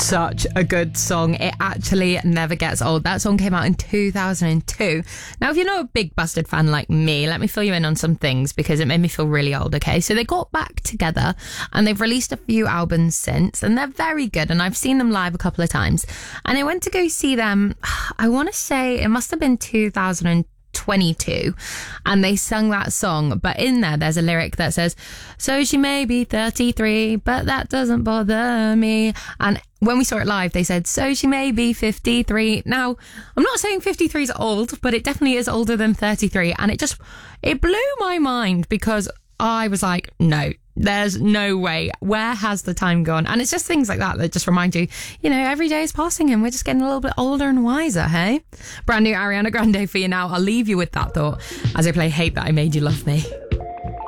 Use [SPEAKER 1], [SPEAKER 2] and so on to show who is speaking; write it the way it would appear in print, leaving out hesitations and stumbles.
[SPEAKER 1] such a good song. It actually never gets old. That song came out in 2002. Now, if you're not a big Busted fan like me, let me fill you in on some things because it made me feel really old, okay? So they got back together and they've released a few albums since, and they're very good, and I've seen them live a couple of times. And I went to go see them, I want to say it must have been 2022, and they sung that song, but in there's a lyric that says, so she may be 33 but that doesn't bother me. And when we saw it live, they said, so she may be 53. Now, I'm not saying 53 is old, but it definitely is older than 33, and it blew my mind because I was like, no, there's no way. Where has the time gone? And it's just things like that just remind you, every day is passing and we're just getting a little bit older and wiser, hey? Brand new Ariana Grande for you now. I'll leave you with that thought as I play Hate That I Made You Love Me.